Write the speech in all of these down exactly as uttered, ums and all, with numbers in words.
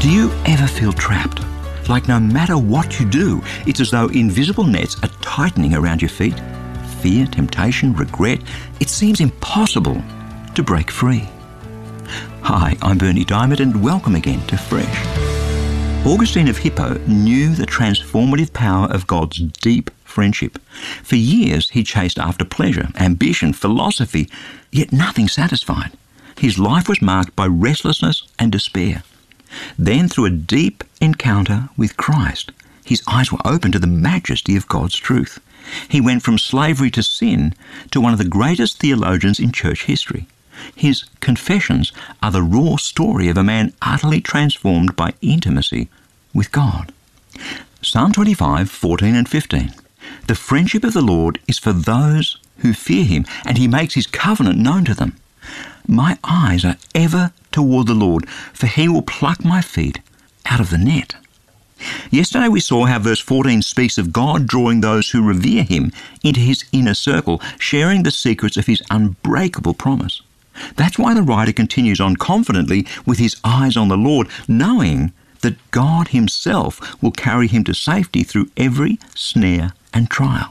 Do you ever feel trapped? Like no matter what you do, it's as though invisible nets are tightening around your feet? Fear, temptation, regret, it seems impossible to break free. Hi, I'm Berni Dymet and welcome again to Fresh. Augustine of Hippo knew the transformative power of God's deep friendship. For years he chased after pleasure, ambition, philosophy, yet nothing satisfied. His life was marked by restlessness and despair. Then, through a deep encounter with Christ, his eyes were opened to the majesty of God's truth. He went from slavery to sin to one of the greatest theologians in church history. His Confessions are the raw story of a man utterly transformed by intimacy with God. Psalm twenty-five, fourteen and fifteen. The friendship of the Lord is for those who fear him, and he makes his covenant known to them. My eyes are ever toward the Lord, for he will pluck my feet out of the net. Yesterday we saw how verse fourteen speaks of God drawing those who revere him into his inner circle, sharing the secrets of his unbreakable promise. That's why the writer continues on confidently with his eyes on the Lord, knowing that God himself will carry him to safety through every snare and trial.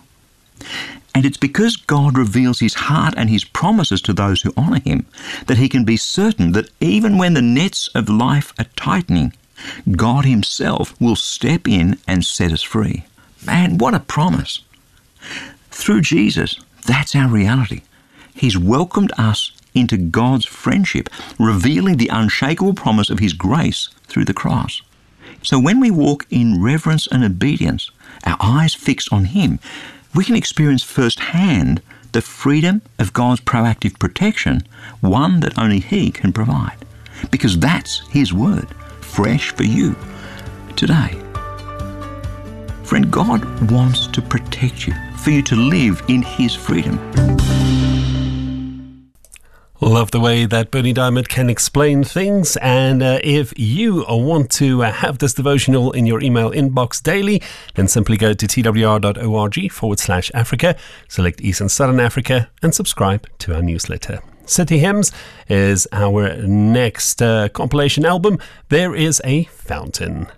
And it's because God reveals his heart and his promises to those who honour him that he can be certain that even when the nets of life are tightening, God himself will step in and set us free. Man, what a promise. Through Jesus, that's our reality. He's welcomed us into God's friendship, revealing the unshakable promise of his grace through the cross. So when we walk in reverence and obedience, our eyes fixed on him, we can experience firsthand the freedom of God's proactive protection, one that only he can provide. Because that's his word, fresh for you today. Friend, God wants to protect you, for you to live in his freedom. Love the way that Berni Dymet can explain things. And uh, if you want to uh, have this devotional in your email inbox daily, then simply go to twr.org forward slash Africa, select East and Southern Africa, and subscribe to our newsletter. City Hymns is our next uh, compilation album. There is a Fountain.